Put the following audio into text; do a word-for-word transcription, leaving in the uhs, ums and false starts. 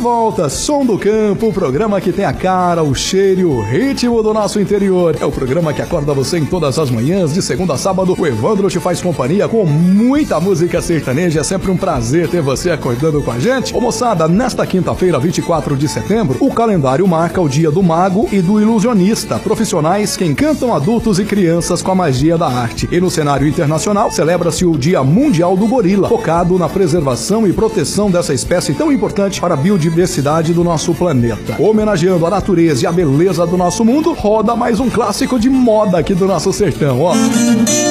volta, Som do Campo, o programa que tem a cara, o cheiro e o ritmo do nosso interior. É o programa que acorda você em todas as manhãs, de segunda a sábado. O Evandro te faz companhia com muita música sertaneja. É sempre um prazer ter você acordando com a gente. Ô moçada, nesta quinta-feira, vinte e quatro de setembro, o calendário marca o dia do mago e do ilusionista, profissionais que encantam adultos e crianças com a magia da arte. E no cenário internacional, celebra-se o Dia Mundial do Gorila, focado na preservação e proteção dessa espécie tão importante para a biodiversidade do nosso planeta. Homenageando a natureza e a beleza do nosso mundo, roda mais um clássico de moda aqui do nosso sertão, ó.